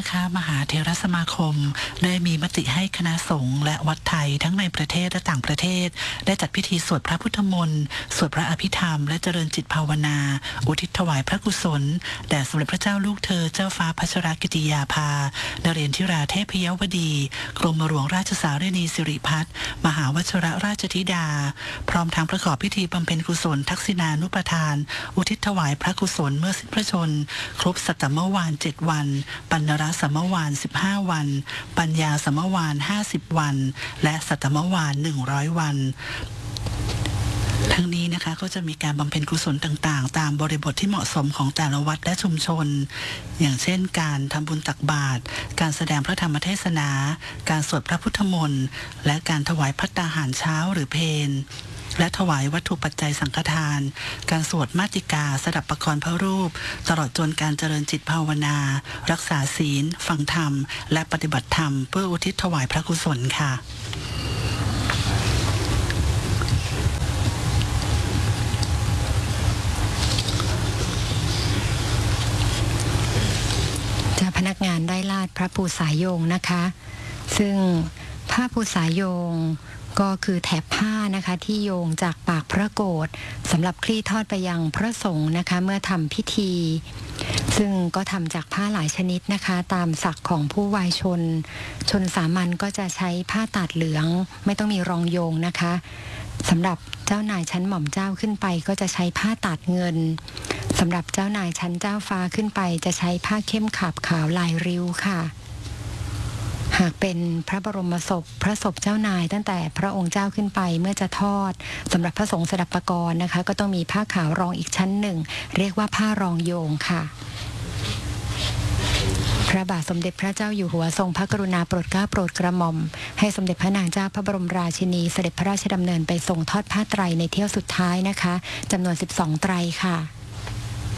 นะคะมหาเถรสมาคมได้มีมติให้คณะสงฆ์และวัดไทยทั้งในประเทศและต่างประเทศได้จัดพิธีสวดพระพุทธมนต์สวดพระอภิธรรมและเจริญจิตภาวนาอุทิศถวายพระกุศลแด่สมเด็จพระเจ้าลูกเธอเจ้าฟ้าพัชรกิติยาภานเรนทิราเทพยวดีกรมหลวงราชสารินีสิริพัฒน์มหาวชิรราชธิดาพร้อมทางประกอบพิธีบำเพ็ญกุศลทักษิณานุปทานอุทิศถวายพระกุศลเมื่อสิ้นพระชนครบสัตตมวาน7 วันปัณณรสัมมวาน15 วันปัญญาสัมมวาน50 วันและสัตตมวาน100 วันทั้งนี้นะคะก็จะมีการบำเพ็ญกุศลต่างๆตามบริบทที่เหมาะสมของแต่ละวัดและชุมชนอย่างเช่นการทำบุญตักบาตรการแสดงพระธรรมเทศนาการสวดพระพุทธมนต์และการถวายภัตตาหารเช้าหรือเพลและถวายวัตถุปัจจัยสังฆทานการสวดมาติกาสดับประกรณ์พระรูปตลอดจนการเจริญจิตภาวนารักษาศีลฟังธรรมและปฏิบัติธรรมเพื่ออุทิศถวายพระกุศลค่ะพนักงานได้ลาดพระภูษาโยงนะคะซึ่งผ้าภูษาโยงก็คือแถบผ้านะคะที่โยงจากปากพระโกฐสำหรับคลี่ทอดไปยังพระสงฆ์นะคะเมื่อทำพิธีซึ่งก็ทำจากผ้าหลายชนิดนะคะตามศักดิ์ของผู้วายชนสามัญก็จะใช้ผ้าตัดเหลืองไม่ต้องมีรองโยงนะคะสำหรับเจ้านายชั้นหม่อมเจ้าขึ้นไปก็จะใช้ผ้าตัดเงินสำหรับเจ้านายชั้นเจ้าฟ้าขึ้นไปจะใช้ผ้าเข้มขาบขาวลายริ้วค่ะหากเป็นพระบรมศพพระศพเจ้านายตั้งแต่พระองค์เจ้าขึ้นไปเมื่อจะทอดสำหรับพระสงฆ์สดับปกรณ์นะคะก็ต้องมีผ้าขาวรองอีกชั้นหนึ่งเรียกว่าผ้ารองโยงค่ะพระบาทสมเด็จพระเจ้าอยู่หัวทรงพระกรุณาโปรดเกล้าโปรดกระหม่อมให้สมเด็จพระนางเจ้าพระบรมราชินีเสด็จพระราชดำเนินไปทรงทอดผ้าไตรในเที่ยวสุดท้ายนะคะจำนวน12 ไตรค่ะ